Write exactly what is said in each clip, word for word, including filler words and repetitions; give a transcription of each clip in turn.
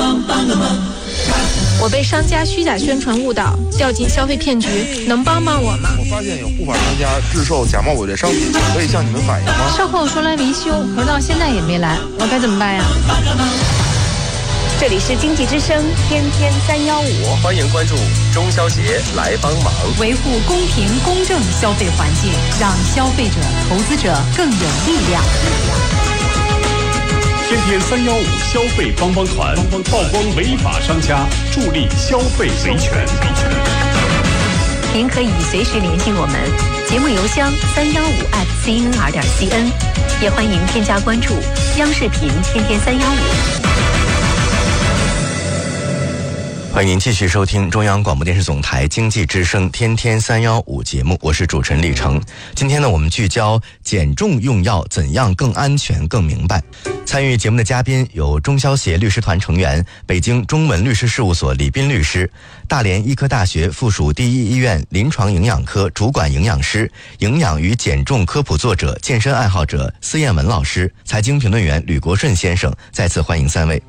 我被商家虚假宣传误导，掉进消费骗局，能帮帮我吗？ 我发现有不法商家制售假冒伪劣商品，可以向你们反映吗？ 售后说来维修，可是到现在也没来，我该怎么办呀？ 这里是经济之声天天三幺五， 欢迎关注中消协来帮忙， 维护公平公正消费环境，让消费者、投资者更有力量。 天天三幺五消费帮帮团，曝光违法商家，助力消费维权。 您可以随时联系我们，节目邮箱三幺五 at c n r 点 c n， 也欢迎添加关注央视频天天三幺五。 欢迎您继续收听中央广播电视总台经济之声天天三幺五节目，我是主持人李成。今天呢，我们聚焦减重用药怎样更安全更明白。参与节目的嘉宾有中消协律师团成员、北京中文律师事务所李斌律师、大连医科大学附属第一医院临床营养科主管营养师、营养与减重科普作者、健身爱好者司燕文老师、财经评论员吕国顺先生。再次欢迎三位。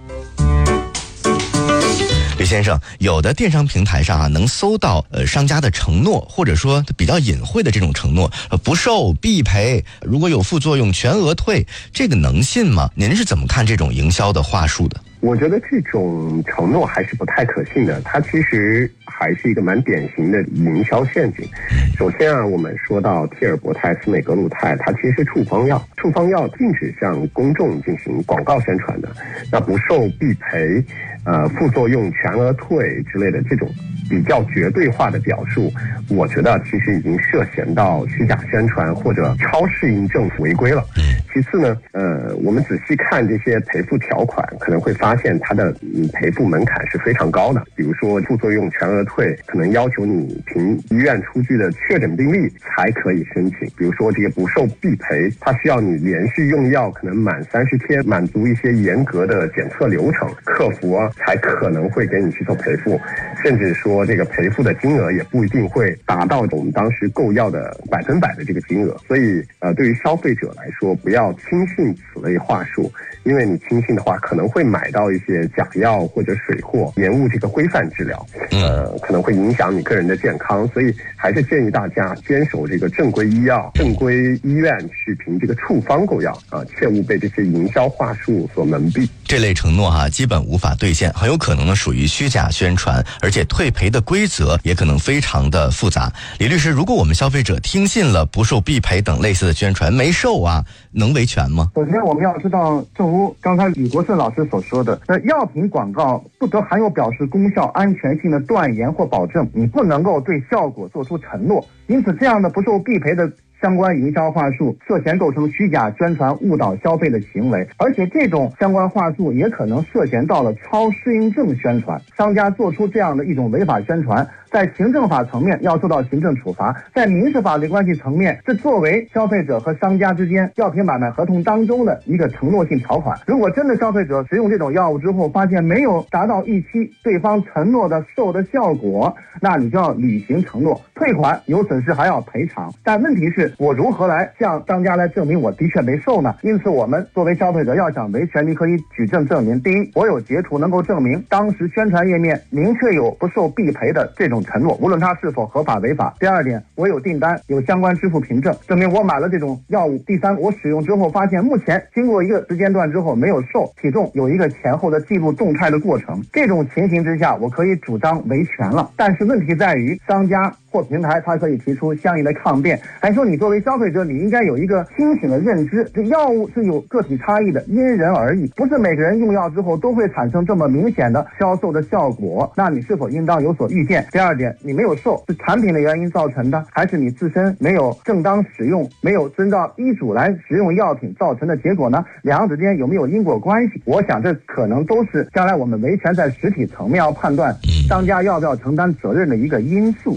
吕先生，有的电商平台上啊，能搜到呃商家的承诺，或者说比较隐晦的这种承诺，呃不售必赔，如果有副作用全额退，这个能信吗？您是怎么看这种营销的话术的？ 我觉得这种承诺还是不太可信的，它其实还是一个蛮典型的营销陷阱。首先啊，我们说到替尔博泰、司美格鲁肽，它其实是处方药，处方药禁止向公众进行广告宣传的，那不售必赔，呃，副作用全额退之类的这种比较绝对化的表述，我觉得其实已经涉嫌到虚假宣传或者超适应症违规了。其次呢，呃，我们仔细看这些赔付条款，可能会发现它的嗯赔付门槛是非常高的。比如说副作用全额退，可能要求你凭医院出具的确诊病例才可以申请。比如说这个不售必赔，它需要你连续用药，可能满三十天，满足一些严格的检测流程，客服啊才可能会给你去做赔付，甚至说这个赔付的金额也不一定会达到我们当时购药的百分百的这个金额。所以呃，对于消费者来说，不要轻信此类话术，因为你轻信的话，可能会买到一些假药或者水货，延误这个规范治疗，呃，可能会影响你个人的健康。所以还是建议大家坚守这个正规医药、正规医院去凭这个处方购药啊，切勿被这些营销话术所蒙蔽。 这类承诺哈、啊，基本无法兑现，很有可能呢属于虚假宣传，而且退赔的规则也可能非常的复杂。李律师，如果我们消费者听信了不售必赔等类似的宣传，没售啊，能维权吗？ 首先我们要知道，正如刚才吕国顺老师所说的，那药品广告不得含有表示功效、安全性的断言或保证，你不能够对效果做出承诺。因此，这样的不售必赔的相关营销话术涉嫌构成虚假宣传、误导消费的行为，而且这种相关话术也可能涉嫌到了超适应症宣传。商家做出这样的一种违法宣传，在行政法层面要受到行政处罚，在民事法律关系层面，这作为消费者和商家之间药品买卖合同当中的一个承诺性条款。如果真的消费者使用这种药物之后，发现没有达到预期对方承诺的售的效果，那你就要履行承诺，退款，有损失还要赔偿。但问题是，我如何来向商家来证明我的确没售呢？因此我们作为消费者要想维权，你可以举证证明：第一，我有截图能够证明当时宣传页面明确有不售必赔的这种承诺，无论它是否合法违法。第二点，我有订单，有相关支付凭证，证明我买了这种药物。第三，我使用之后发现目前经过一个时间段之后没有售，体重有一个前后的记录动态的过程。这种情形之下，我可以主张维权了。但是问题在于，商家或平台它可以提出相应的抗辩，还说你作为消费者，你应该有一个清醒的认知，这药物是有个体差异的，因人而异，不是每个人用药之后都会产生这么明显的销售的效果，那你是否应当有所预见？第二点，你没有售，是产品的原因造成的，还是你自身没有正当使用，没有遵照医嘱来使用药品造成的结果呢？两者之间有没有因果关系？我想这可能都是将来我们维权在实体层面要判断商家要不要承担责任的一个因素。但是消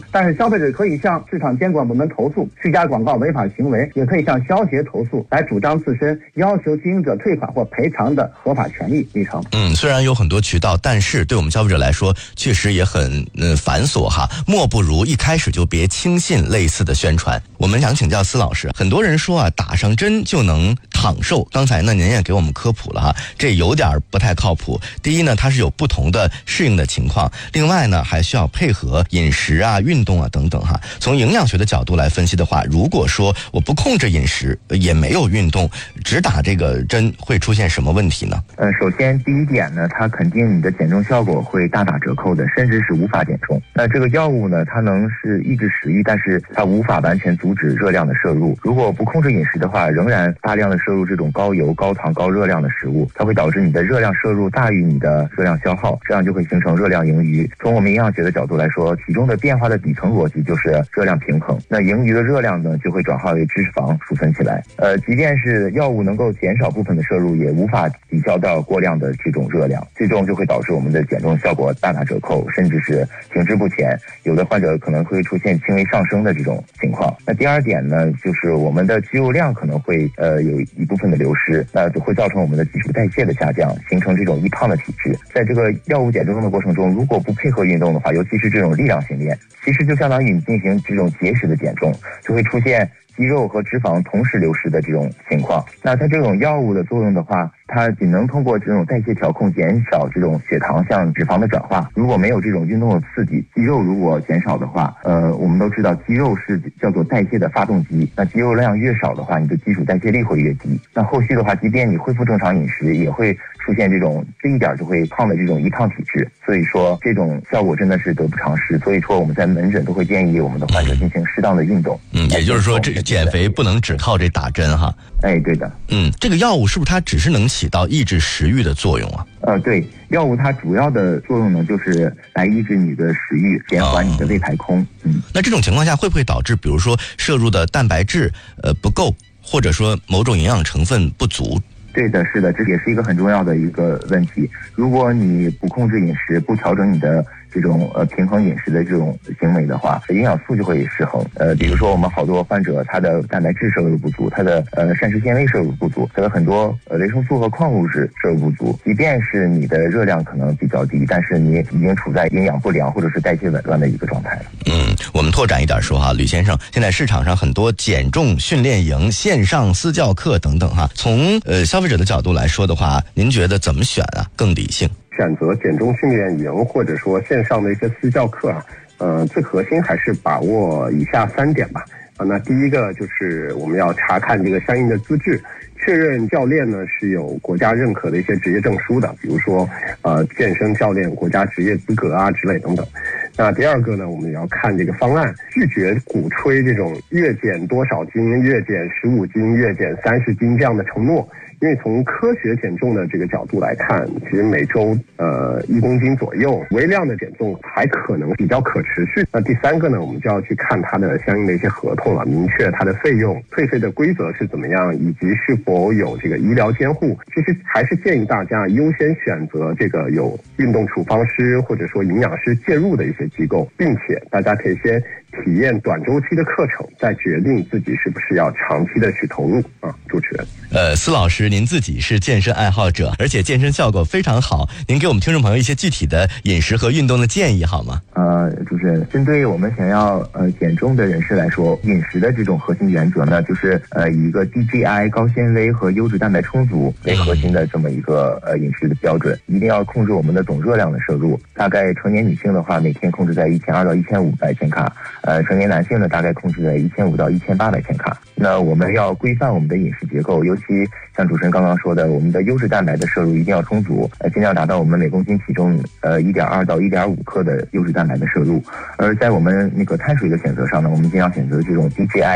消费者可以向市场监管部门投诉虚假广告违法行为，也可以向消协投诉，来主张自身要求经营者退款或赔偿的合法权利。立成， 嗯，虽然有很多渠道，但是对我们消费者来说，确实也很呃繁琐哈。莫不如一开始就别轻信类似的宣传。我们想请教司老师，很多人说啊，打上针就能躺瘦。刚才呢，您也给我们科普了哈，这有点不太靠谱。第一呢，它是有不同的适应的情况；另外呢，还需要配合饮食啊、运动啊等等哈。从营养学的角度来分析的话，如果说我不控制饮食，也没有运动，只打这个针，会出现什么问题呢？ 呃，首先第一点呢，它肯定你的减重效果会大打折扣的，甚至是无法减重。那这个药物呢，它能是抑制食欲，但是它无法完全阻止热量的摄入。如果不控制饮食的话，仍然大量的摄入这种高油、高糖、高热量的食物，它会导致你的热量摄入大于你的热量消耗，这样就会形成热量盈余。从我们营养学的角度来说，体重的变化的底层逻辑就是热量平衡，那盈余的热量呢，就会转化为脂肪储存起来。呃，即便是药物能够减少部分的摄入，也无法抵消掉过量的这种热量，最终就会导致我们的减重效果大打折扣，甚至是停滞不前。有的患者可能会出现轻微上升的这种情况。那第二点呢，就是我们的肌肉量可能会呃有一部分的流失，那就会造成我们的基础代谢的下降，形成这种易胖的体质。在这个药物减重的过程中，如果不配合运动的话，尤其是这种力量训练，其实就相当于你进行这种节食的减重，就会出现肌肉和脂肪同时流失的这种情况。那它这种药物的作用的话，它仅能通过这种代谢调控减少这种血糖向脂肪的转化。如果没有这种运动的刺激，肌肉如果减少的话，呃，我们都知道肌肉是叫做代谢的发动机。那肌肉量越少的话，你的基础代谢力会越低。那后续的话，即便你恢复正常饮食，也会出现这种这一点就会胖的这种易胖体质。所以说，这种效果真的是得不偿失。所以说，我们在门诊都会建议我们的患者进行适当的运动。 嗯，也就是说，这减肥不能只靠这打针哈。 哎，对的。 嗯，这个药物是不是它只是能起到抑制食欲的作用啊？ 呃，对，药物它主要的作用呢，就是来抑制你的食欲，减缓你的胃排空。嗯， 那这种情况下会不会导致，比如说摄入的蛋白质呃不够，或者说某种营养成分不足？ 对的，是的，这也是一个很重要的一个问题。如果你不控制饮食，不调整你的这种呃平衡饮食的这种行为的话，营养素就会失衡。呃，比如说我们好多患者，他的蛋白质摄入不足，他的呃膳食纤维摄入不足，他的很多呃维生素和矿物质摄入不足。即便是你的热量可能比较低，但是你已经处在营养不良或者是代谢紊乱的一个状态了。 嗯，我们拓展一点说哈，吕先生，现在市场上很多减重训练营、线上私教课等等哈，从呃消费者的角度来说的话，您觉得怎么选啊更理性？ 选择减重训练营或者说线上的一些私教课啊，呃，最核心还是把握以下三点吧。啊，那第一个就是我们要查看这个相应的资质，确认教练呢是有国家认可的一些职业证书的，比如说呃健身教练国家职业资格啊之类等等。那第二个呢，我们也要看这个方案，拒绝鼓吹这种月减多少斤、月减十五斤、月减三十斤这样的承诺。因为从科学减重的这个角度来看，其实每周呃一公斤左右微量的减重还可能比较可持续。那第三个呢，我们就要去看它的相应的一些合同了，明确它的费用、退费的规则是怎么样，以及是否有这个医疗监护。其实还是建议大家优先选择这个有运动处方师或者说营养师介入的一些机构，并且大家可以先体验短周期的课程，再决定自己是不是要长期的去投入啊。主持人， 呃，司老师，您自己是健身爱好者，而且健身效果非常好，您给我们听众朋友一些具体的饮食和运动的建议好吗？ 呃，主持人，针对我们想要呃减重的人士来说，饮食的这种核心原则呢，就是呃以一个 D G I 高纤维和优质蛋白充足为核心的这么一个呃饮食的标准，一定要控制我们的总热量的摄入。大概成年女性的话，每天控制在一千二到一千五百千卡，呃，成年男性呢大概控制在一千五到一千八百千卡。那我们要规范我们的饮食结构，尤其像主持人刚刚说的，我们的优质蛋白的摄入一定要充足，呃，尽量达到我们每公斤体重呃一点二到一点五克的优质蛋白的摄入。而在我们那个碳水的选择上呢，我们尽量选择这种 D G I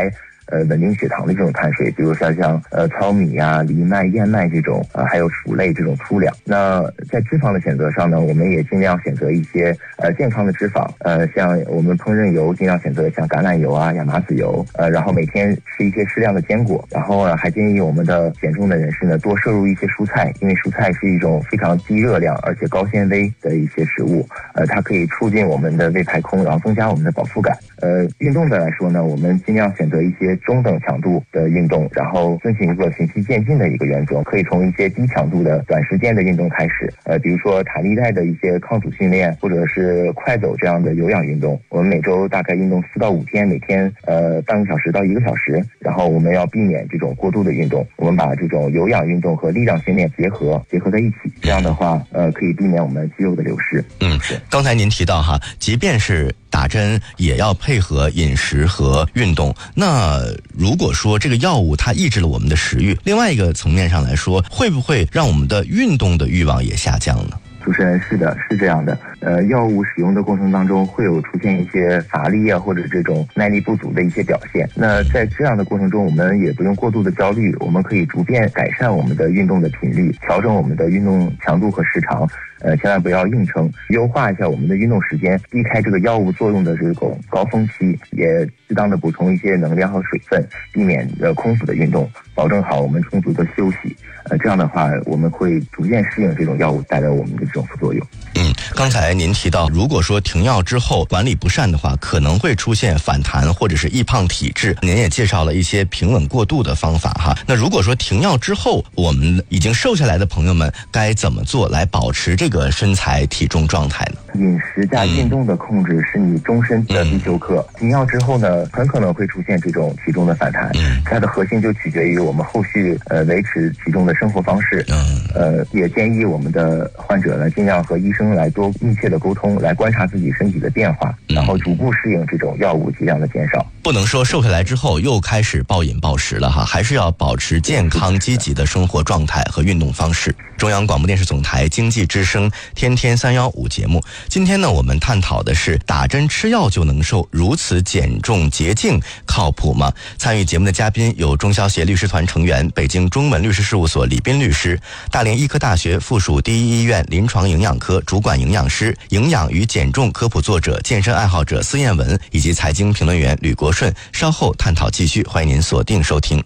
呃稳定血糖的这种碳水，比如说像呃糙米呀、藜麦、燕麦这种啊、呃，还有薯类这种粗粮。那在脂肪的选择上呢，我们也尽量选择一些呃健康的脂肪，呃像我们烹饪油尽量选择像橄榄油啊、亚麻籽油，呃然后每天吃一些适量的坚果，然后呢还建议我们的减重的人士呢多摄入一些蔬菜，因为蔬菜是一种非常低热量而且高纤维的一些食物，呃它可以促进我们的胃排空，然后增加我们的饱腹感。呃运动的来说呢，我们尽量选择一些中等强度的运动，然后遵循一个循序渐进的一个原则，可以从一些低强度的短时间的运动开始，呃比如说弹力带的一些抗阻训练，或者是快走这样的有氧运动。我们每周大概运动四到五天，每天呃半个小时到一个小时，然后我们要避免这种过度的运动，我们把这种有氧运动和力量训练结合结合在一起，这样的话呃可以避免我们肌肉的流失。 嗯，刚才您提到哈，即便是打针也要配合饮食和运动。那如果说这个药物它抑制了我们的食欲，另外一个层面上来说，会不会让我们的运动的欲望也下降呢？ 主持人，是的，是这样的。呃，药物使用的过程当中会有出现一些乏力啊，或者这种耐力不足的一些表现。那在这样的过程中，我们也不用过度的焦虑，我们可以逐渐改善我们的运动的频率，调整我们的运动强度和时长。呃，千万不要硬撑，优化一下我们的运动时间，避开这个药物作用的这种高峰期，也适当的补充一些能量和水分，避免呃空腹的运动，保证好我们充足的休息。呃，这样的话，我们会逐渐适应这种药物带来我们的这种副作用。 嗯，刚才您提到，如果说停药之后管理不善的话，可能会出现反弹或者是易胖体质。您也介绍了一些平稳过渡的方法哈。那如果说停药之后，我们已经瘦下来的朋友们该怎么做来保持这个身材体重状态呢？ 饮食加运动的控制是你终身的必修课。停药之后呢，很可能会出现这种体重的反弹，它的核心就取决于我们后续呃维持体重的生活方式。呃，也建议我们的患者呢，尽量和医生来多密切的沟通，来观察自己身体的变化，然后逐步适应这种药物剂量的减少。 不能说瘦下来之后又开始暴饮暴食了哈，还是要保持健康积极的生活状态和运动方式。中央广播电视总台经济之声天天三幺五节目，今天呢我们探讨的是打针吃药就能瘦，如此减重捷径靠谱吗？参与节目的嘉宾有中消协律师团成员、北京中文律师事务所李斌律师、大连医科大学附属第一医院临床营养科主管营养师、营养与减重科普作者、健身爱好者司燕文，以及财经评论员吕国顺。稍后探讨继续，欢迎您锁定收听。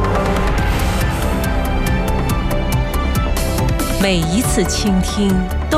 每一次倾听